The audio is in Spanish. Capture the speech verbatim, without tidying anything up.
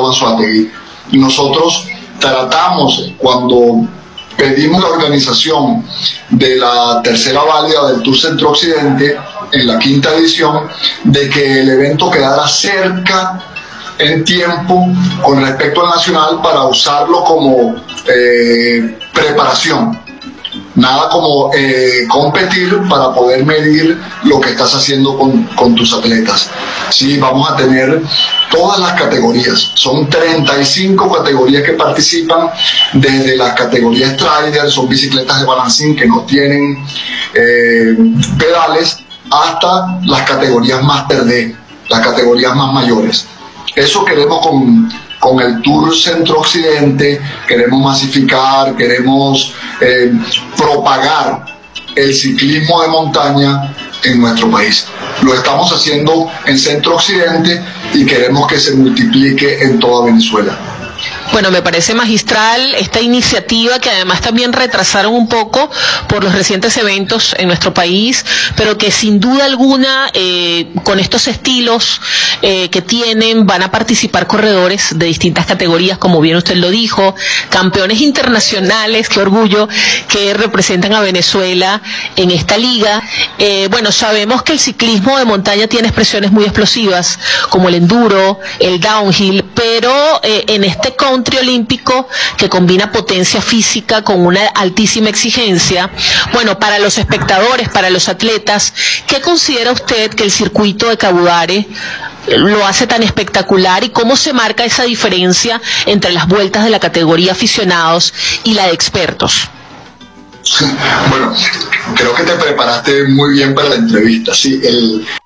Santiago Anzoátegui. Nosotros tratamos, cuando pedimos la organización de la tercera válida del Tour Centro Occidente, en la quinta edición, de que el evento quedara cerca en tiempo con respecto al nacional para usarlo como eh, preparación. Nada como eh, competir para poder medir lo que estás haciendo con, con tus atletas. Sí, vamos a tener todas las categorías. Son treinta y cinco categorías que participan, desde las categorías Strider, son bicicletas de balancín que no tienen eh, pedales, hasta las categorías Master D, las categorías más mayores. Eso queremos con... con el Tour Centro Occidente, queremos masificar, queremos eh, propagar el ciclismo de montaña en nuestro país. Lo estamos haciendo en Centro Occidente y queremos que se multiplique en toda Venezuela. Bueno, me parece magistral esta iniciativa, que además también retrasaron un poco por los recientes eventos en nuestro país, pero que sin duda alguna eh, con estos estilos eh, que tienen van a participar corredores de distintas categorías, como bien usted lo dijo, campeones internacionales, qué orgullo, que representan a Venezuela en esta liga. Eh, bueno, sabemos que el ciclismo de montaña tiene expresiones muy explosivas, como el enduro, el downhill, pero eh, en este country olímpico que combina potencia física con una altísima exigencia, bueno, para los espectadores, para los atletas, ¿qué considera usted que el circuito de Cabudare lo hace tan espectacular y cómo se marca esa diferencia entre las vueltas de la categoría aficionados y la de expertos? Bueno, creo que te preparaste muy bien para la entrevista. Sí, el